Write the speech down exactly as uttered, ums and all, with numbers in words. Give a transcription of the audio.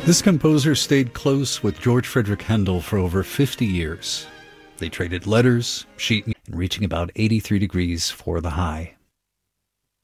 This composer stayed close with George Frederick Handel for over fifty years. They traded letters, sheet music, and reaching about eighty-three degrees for the high.